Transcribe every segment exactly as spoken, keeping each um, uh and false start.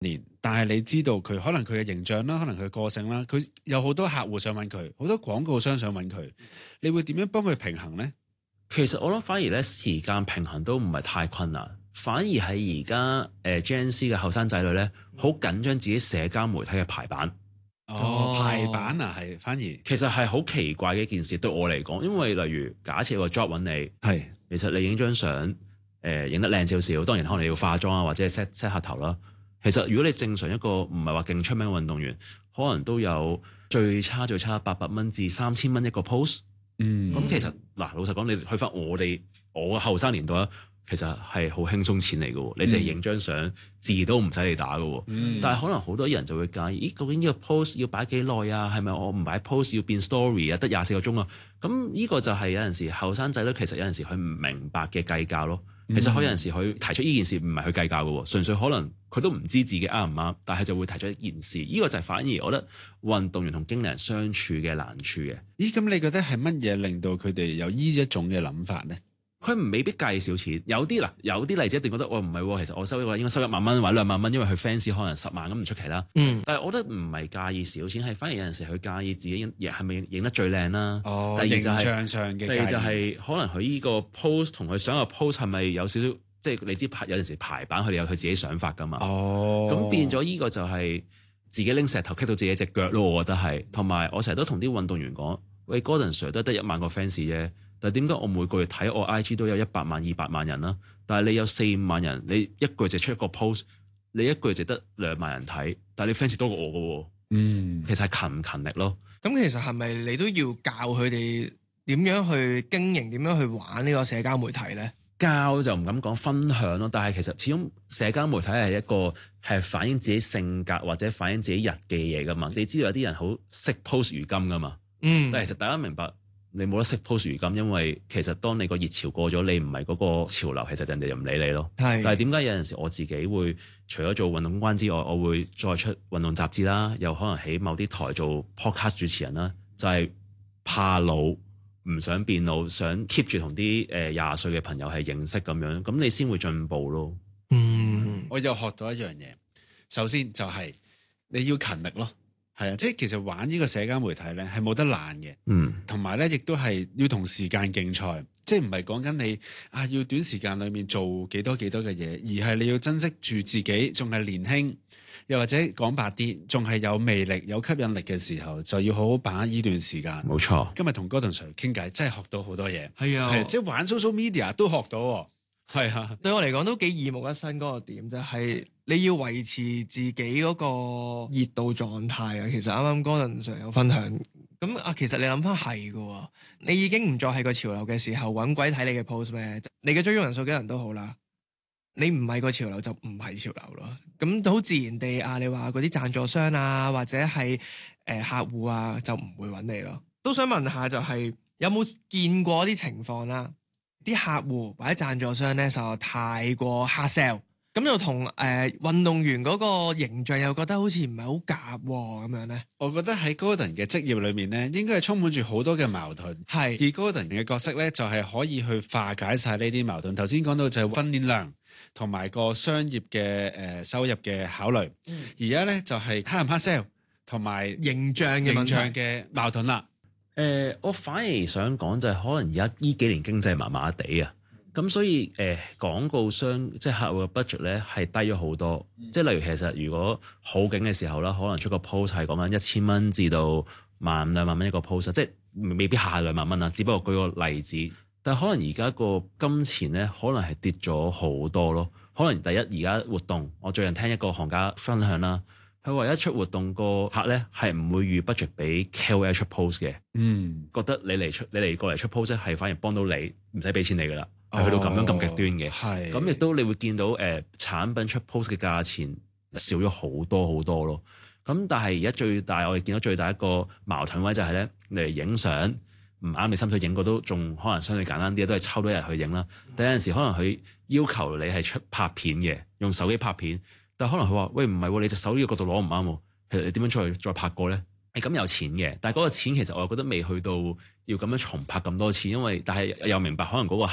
年，但係你知道佢可能佢嘅形象啦，可能佢嘅個性啦，佢有好多客戶想揾佢，好多廣告商想揾佢，你會點樣幫佢平衡呢？ 其實我諗反而咧時間平衡都唔係太困難，反而係而家誒 Gen Z 嘅後生仔女咧，好緊張自己社交媒體嘅排版。 哦，排版啊，係反而其實係好奇怪嘅一件事對我嚟講，因為例如假設有個 job 揾你， 係其實你影張相誒影得靚少少，當然可能你要化妝啊，或者 set set 下頭啦。其實如果你正常一個唔係話勁出名嘅運動員，可能都有最差最差八百蚊至三千蚊一個 post。 嗯， 咁其實嗱，老實講，你去翻我哋我後生年代啊，其實係好輕鬆錢嚟嘅，你淨係影張相，嗯、字都唔使你打嘅。嗯、但係可能好多人就會介意，咦？究竟呢個 post 要擺幾耐啊？係咪我唔擺 post 要變 story 啊？得廿四個鐘啊？咁呢個就係有陣時後生仔咧，其實有陣時佢唔明白嘅計較咯。其實佢有陣時佢提出呢件事唔係去計較嘅，純粹可能佢都唔知自己啱唔啱，但係就會提出一件事。呢、這個就係反而我覺得運動員同經理人相處嘅難處嘅。 咦？咁你覺得係乜嘢令到佢哋有呢一種嘅諗法咧？ 佢唔未必介意少錢，有啲嗱，有啲例子一定覺得，喂，唔係，其實我收一個應該收一萬蚊或者兩萬蚊，因為佢 fans 可能十萬咁唔出奇啦。嗯，但係我覺得唔係介意少錢，係反而有陣時佢介意自己影係咪影得最靚啦。 哦， 第二就係、 形象上嘅。 第二就係可能佢呢個 post 同佢想個 post 係咪有少少，即係你知排有陣時排版佢哋有佢自己想法噶嘛。哦，咁變咗呢個就係自己拎石頭棘到自己隻腳咯，我覺得係。同埋我成日都同啲運動員講，喂 Gordon Sir 都得一萬個 fans 啫。但係點解我每個月睇我 I G 都有一百萬、二百萬人啦？但係你有四五萬人，你一個月就出一個 post，你一個月就得兩萬人睇，但係你 fans 多過我嘅喎。嗯，其實係勤唔勤力咯。 咁其實係咪你都要教佢哋點樣去經營、點樣去玩呢個社交媒體咧？ 教就唔敢講分享咯，但係其實始終社交媒體係一個係反映自己性格或者反映自己日記嘢噶嘛。你知道有啲人好識 post 如金噶嘛？嗯，但係其實大家明白。你冇得識 post 如今，因為其實當你個熱潮過咗，你唔係嗰個潮流，其實人哋就唔理你咯。係是，但係點解有陣時我自己會除咗做運動公關之外，我會再出運動雜誌啦，又可能喺某啲台做 podcast 主持人啦，就係、是、怕老，唔想變老，想 keep 住同啲誒廿歲嘅朋友係認識咁樣，咁你先會進步咯。 嗯，我又學到一樣嘢，首先就係你要勤力咯。係啊，即係其實玩呢個社交媒體咧係冇得懶嘅，嗯，同埋咧亦都係要同時間競賽，即係唔係講緊你啊要短時間裏面做幾多幾多嘅嘢，而係你要珍惜住自己仲係年輕，又或者講白啲，仲係有魅力、有吸引力嘅時候，就要好好把握呢段時間。 冇錯， 今日同 Gordon Sir 傾偈，真係學到好多嘢。 係啊， 係即係玩 social media 都學到。係啊， 對我嚟講都幾耳目一新嗰個點就係、是、你要維持自己嗰個熱度狀態啊。其實啱啱 Gordon Sir 有分享咁啊，其實你諗翻係㗎，你已經唔再係個潮流嘅時候，揾鬼睇你嘅 post 咩？你嘅追蹤人數幾人都好啦，你唔係個潮流就唔係潮流咯。咁就好自然地啊，你話嗰啲贊助商啊，或者係誒、呃、客戶啊，就唔會揾你咯。都想問下就係、是、有冇見過啲情況啦？啲客戶或者贊助商咧就太過 hard sell，咁又同誒運動員嗰個形象又覺得好似唔係好夾咁樣咧。 我覺得喺 Gordon 嘅職業裏面咧，應該係充滿住好多嘅矛盾。係是而 Gordon 嘅角色咧，就係、是、可以去化解晒呢啲矛盾。頭先講到就係訓練量同埋個商業嘅誒、呃、收入嘅考慮。而家咧就係 hard 唔 hard sell 同埋形象嘅形象嘅矛盾啦。 誒、呃，我反而想講就係可能而家呢幾年經濟麻麻地啊，咁所以誒、呃、廣告商即係客戶嘅 budget 咧係低咗好多，嗯、即係例如其實如果好景嘅時候啦，可能出個 post 係講緊一千蚊至到萬五兩萬蚊一個 post， 即係未必下下兩萬蚊啊，只不過舉個例子，但係可能而家個金錢咧可能係跌咗好多咯，可能第一而家活動，我最近聽一個行家分享啦。佢話一出活動個客咧係唔會預 budget 俾 K O L 出 post 嘅，嗯，覺得你嚟出你嚟過嚟出 post 係反而幫到你，唔使俾錢你噶啦，係、哦、去到咁樣咁極端嘅，係咁亦都你會見到誒、呃、產品出 post 嘅價錢少咗好多好多咯。咁但係而家最大我哋見到最大一個矛盾位就係咧，你嚟影相唔啱你心水影過都仲可能相對簡單啲，都係抽多日去影啦。但有陣時可能佢要求你係出拍片嘅，用手機拍片。但可能佢話：喂，唔係喎，你隻手呢個角度攞唔啱喎。其實你點樣出去再拍過咧？誒、欸、咁有錢嘅，但係嗰個錢其實我又覺得未去到要咁樣重拍咁多次，因為但係又明白可能嗰個客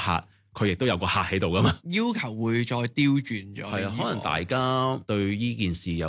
佢亦都有個客喺度噶嘛。 要求會再刁鑽咗。 係啊，可能大家對呢件事有